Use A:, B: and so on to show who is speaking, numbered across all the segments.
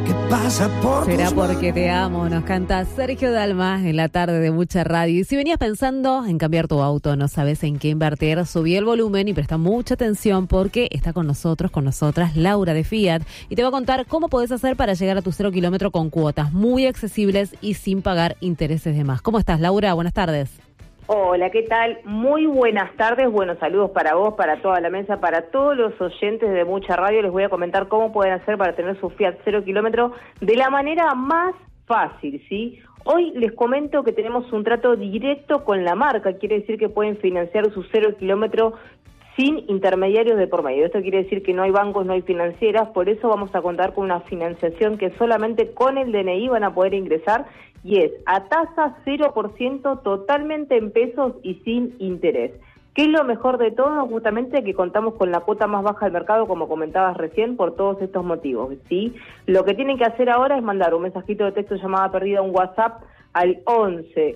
A: que pasa por
B: Será
A: tus
B: porque
A: manos.
B: te amo, nos canta Sergio Dalma en la tarde de Mucha Radio. Y si venías pensando en cambiar tu auto, no sabes en qué invertir, subí el volumen y presta mucha atención porque está con nosotras, Laura de Fiat, y te va a contar cómo podés hacer para llegar a tu 0 kilómetro con cuotas muy accesibles y sin pagar intereses de más. ¿Cómo estás, Laura? Buenas tardes.
C: Hola, ¿qué tal? Muy buenas tardes, buenos saludos para vos, para toda la mesa, para todos los oyentes de Mucha Radio. Les voy a comentar cómo pueden hacer para tener su Fiat 0 kilómetro de la manera más fácil, ¿sí? Hoy les comento que tenemos un trato directo con la marca, quiere decir que pueden financiar su 0 kilómetro sin intermediarios de por medio. Esto quiere decir que no hay bancos, no hay financieras, por eso vamos a contar con una financiación que solamente con el DNI van a poder ingresar y es a tasa 0% totalmente en pesos y sin interés. ¿Qué es lo mejor de todo? Justamente que contamos con la cuota más baja del mercado, como comentabas recién, por todos estos motivos, ¿sí? Lo que tienen que hacer ahora es mandar un mensajito de texto llamada perdida, un WhatsApp, al 11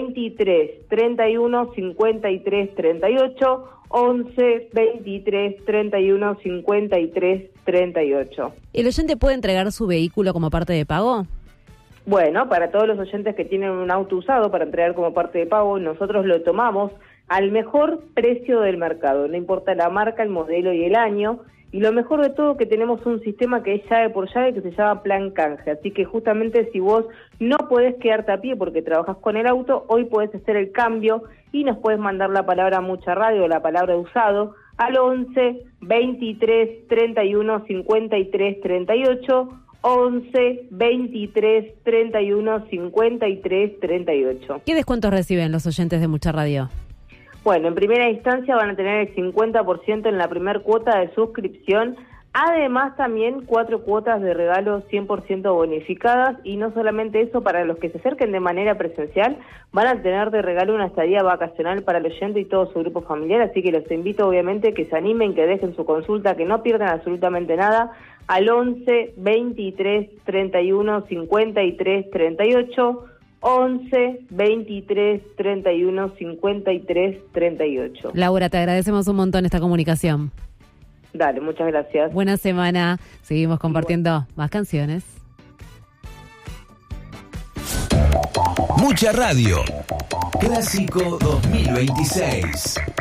C: 23 31 53 38, 11 23 31 53 38.
B: ¿El oyente puede entregar su vehículo como parte de pago?
C: Bueno, para todos los oyentes que tienen un auto usado para entregar como parte de pago, nosotros lo tomamos al mejor precio del mercado, no importa la marca, el modelo y el año, y lo mejor de todo que tenemos un sistema que es llave por llave que se llama Plan Canje, así que justamente si vos no podés quedarte a pie porque trabajas con el auto, hoy podés hacer el cambio y nos podés mandar la palabra Mucha Radio, la palabra usado, al 11 23 31 53 38, 11 23 31 53 38.
B: ¿Qué descuentos reciben los oyentes de Mucha Radio?
C: Bueno, en primera instancia van a tener el 50% en la primer cuota de suscripción, además también 4 cuotas de regalo 100% bonificadas, y no solamente eso, para los que se acerquen de manera presencial van a tener de regalo una estadía vacacional para el oyente y todo su grupo familiar, así que los invito obviamente que se animen, que dejen su consulta, que no pierdan absolutamente nada, al 11 23 31 53 38, 11 23 31 53 38.
B: Laura, te agradecemos un montón esta comunicación.
C: Dale, muchas gracias.
B: Buena semana, seguimos compartiendo más canciones.
A: Mucha Radio, Clásico 2026.